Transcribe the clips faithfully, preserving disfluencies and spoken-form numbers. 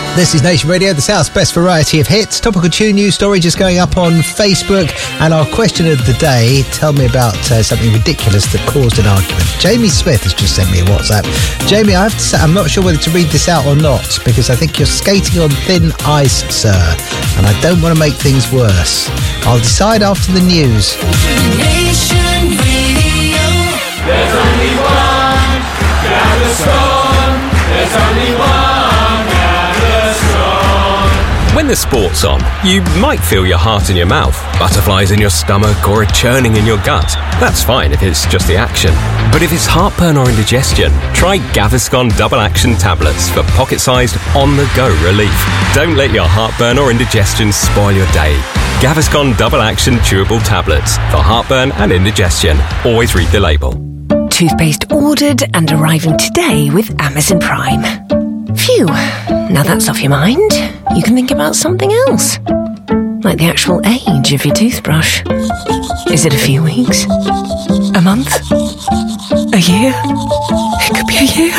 This is Nation Radio, the South's best variety of hits. Topical tune news story just going up on Facebook. And our question of the day, tell me about uh, something ridiculous that caused an argument. Jamie Smith has just sent me a WhatsApp. Jamie, I have to say, I'm not sure whether to read this out or not, because I think you're skating on thin ice, sir. And I don't want to make things worse. I'll decide after the news. Nation Radio. There's only one Gaviscon. There's only one. When the sport's on, you might feel your heart in your mouth, butterflies in your stomach, or a churning in your gut. That's fine if it's just the action. But if it's heartburn or indigestion, try Gaviscon Double Action Tablets for pocket-sized, on-the-go relief. Don't let your heartburn or indigestion spoil your day. Gaviscon Double Action Chewable Tablets for heartburn and indigestion. Always read the label. Toothpaste ordered and arriving today with Amazon Prime. Phew, now that's off your mind. You can think about something else. Like the actual age of your toothbrush. Is it a few weeks? A month? A year? It could be a year.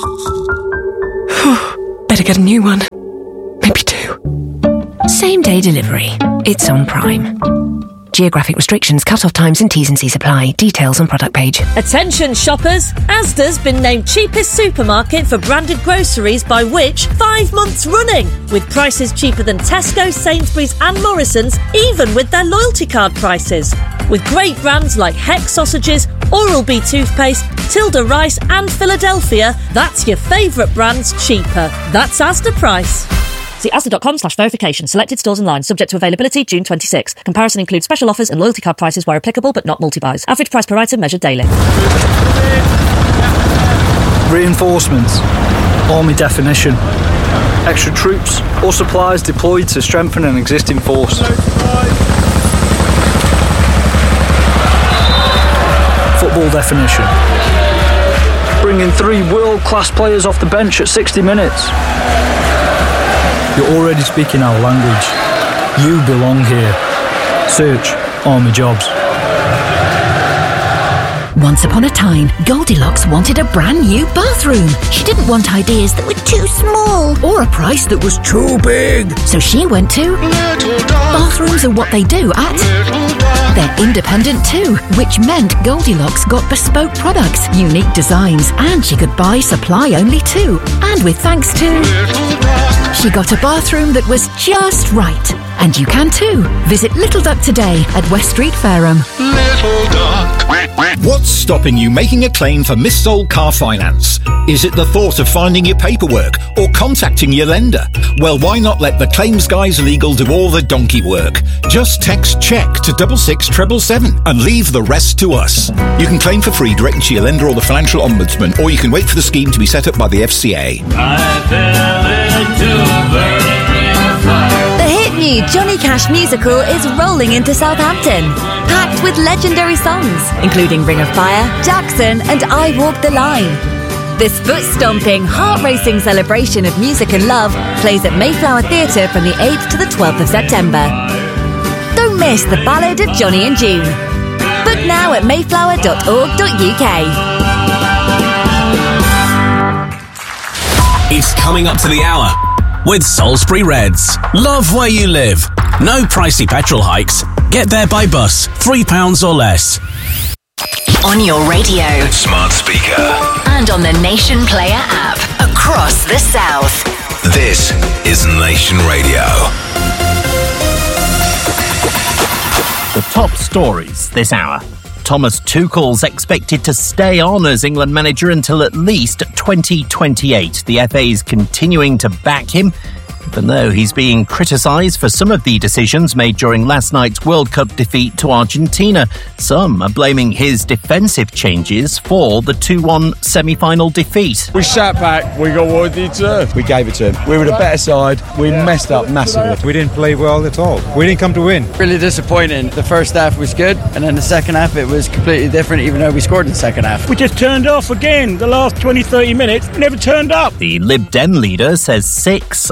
Better get a new one. Maybe two. Same day delivery. It's on Prime. Geographic restrictions, cut-off times and T's and C's apply. Details on product page. Attention shoppers, Asda's been named cheapest supermarket for branded groceries by Which five months running, with prices cheaper than Tesco, Sainsbury's and Morrison's, even with their loyalty card prices. With great brands like Hex sausages, Oral-B toothpaste, Tilda Rice and Philadelphia, that's your favourite brands cheaper. That's Asda price. See asda.com slash verification. Selected stores and lines. Subject to availability June twenty-sixth. Comparison includes special offers and loyalty card prices where applicable but not multi-buys. Average price per item measured daily. Reinforcements. Army definition. Extra troops or supplies deployed to strengthen an existing force. Football definition. Bringing three world-class players off the bench at sixty minutes. You're already speaking our language. You belong here. Search Army Jobs. Once upon a time, Goldilocks wanted a brand new bathroom. She didn't want ideas that were too small or a price that was too big. So she went to Little Dog. Bathrooms are what they do at Little Dog. They're independent too, which meant Goldilocks got bespoke products, unique designs, and she could buy supply only too. And with thanks to Little Dog, she got a bathroom that was just right. And you can too. Visit Little Duck today at West Street, Fareham. Little Duck. What's stopping you making a claim for missold car finance? Is it the thought of finding your paperwork or contacting your lender? Well, why not let the Claims Guys Legal do all the donkey work? Just text check to double six treble seven and leave the rest to us. You can claim for free direct to your lender or the Financial Ombudsman, or you can wait for the scheme to be set up by the F C A. I fell into a burning fire. The hit new Johnny Cash musical is rolling into Southampton, packed with legendary songs, including Ring of Fire, Jackson and I Walk the Line. This foot-stomping, heart-racing celebration of music and love plays at Mayflower Theatre from the eighth to the twelfth of September. Don't miss the Ballad of Johnny and June. Book now at mayflower dot org dot U K. It's coming up to the hour with Salisbury Reds. Love where you live. No pricey petrol hikes. Get there by bus, three pounds or less. On your radio, smart speaker, and on the Nation Player app across the South. This is Nation Radio. The top stories this hour. Thomas Tuchel's expected to stay on as England manager until at least twenty twenty-eight. The F A's continuing to back him, even though he's being criticised for some of the decisions made during last night's World Cup defeat to Argentina. Some are blaming his defensive changes for the two one semi-final defeat. We sat back, we got what we deserved. We gave it to him. We were the better side, we messed up massively. We didn't play well at all. We didn't come to win. Really disappointing. The first half was good, and then the second half it was completely different, even though we scored in the second half. We just turned off again. The last twenty, thirty minutes, we never turned up. The Lib Dem leader says six Argentinians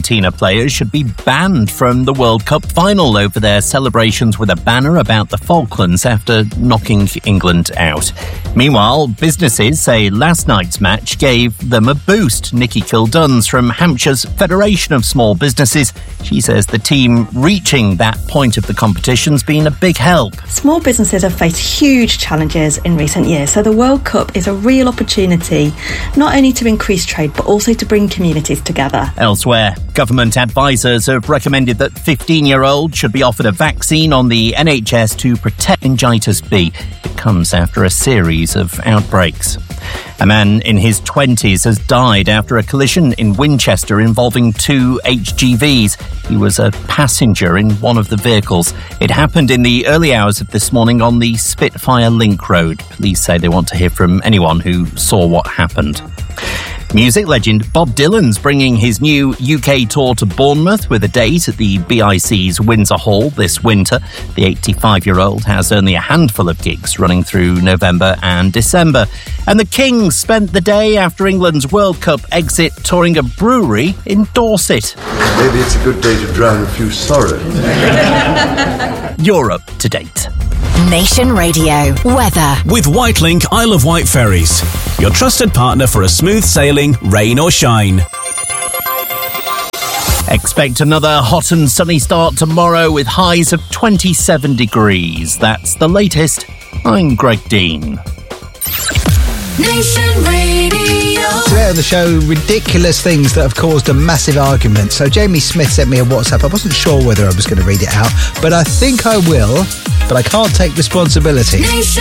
Argentina players should be banned from the World Cup final over their celebrations with a banner about the Falklands after knocking England out. Meanwhile, businesses say last night's match gave them a boost. Nikki Kildun's from Hampshire's Federation of Small Businesses. She says the team reaching that point of the competition's been a big help. Small businesses have faced huge challenges in recent years, so the World Cup is a real opportunity not only to increase trade but also to bring communities together. Elsewhere, government advisors have recommended that fifteen-year-olds should be offered a vaccine on the N H S to protect meningitis B. It comes after a series of outbreaks. A man in his twenties has died after a collision in Winchester involving two H G Vs. He was a passenger in one of the vehicles. It happened in the early hours of this morning on the Spitfire Link Road. Police say they want to hear from anyone who saw what happened. Music legend Bob Dylan's bringing his new U K tour to Bournemouth with a date at the B I C's Windsor Hall this winter. The eighty-five-year-old has only a handful of gigs running through November and December. And the Kings spent the day after England's World Cup exit touring a brewery in Dorset. Maybe it's a good day to drown a few sorrows. Europe to date. Nation Radio weather with Whitelink Isle of Wight Ferries, your trusted partner for a smooth sailing, rain or shine. Expect another hot and sunny start tomorrow with highs of twenty-seven degrees. That's the latest. I'm Greg Dean. Nation Radio. Today on the show, ridiculous things that have caused a massive argument. So Jamie Smith sent me a WhatsApp. I wasn't sure whether I was going to read it out, but I think I will. But I can't take responsibility. Nation